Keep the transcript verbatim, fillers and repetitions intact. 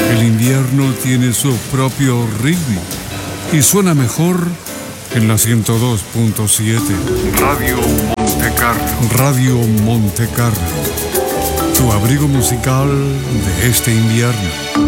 El invierno tiene su propio ritmo y suena mejor en la ciento dos punto siete. Radio Monte Carlo. Radio Monte Carlo. Tu abrigo musical de este invierno.